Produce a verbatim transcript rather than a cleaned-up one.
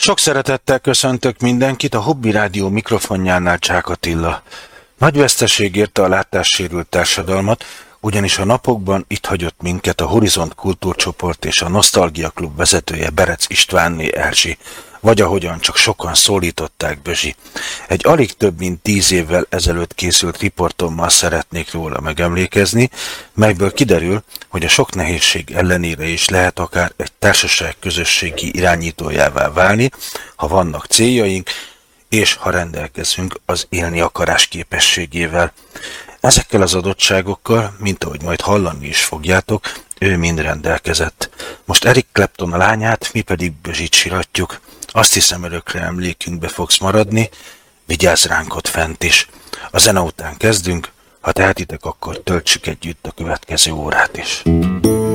Sok szeretettel köszöntök mindenkit, a Hobby Rádió mikrofonjánál Csák Attila. Nagy veszteség érte a látássérült társadalmat, ugyanis a napokban itt hagyott minket a Horizont Kultúrcsoport és a Nosztalgia Klub vezetője Berec Istvánné Erzsi, vagy ahogyan csak sokan szólították, Bözsi. Egy alig több mint tíz évvel ezelőtt készült riportommal szeretnék róla megemlékezni, melyből kiderül, hogy a sok nehézség ellenére is lehet akár egy társaság közösségi irányítójává válni, ha vannak céljaink, és ha rendelkezünk az élni akarás képességével. Ezekkel az adottságokkal, mint ahogy majd hallani is fogjátok, ő mind rendelkezett. Most Eric Clapton a lányát, mi pedig Bözsit siratjuk. Azt hiszem, örökre emlékünkbe fogsz maradni, vigyázz ránk ott fent is. A zene után kezdünk, ha tehetitek, akkor töltsük együtt a következő órát is.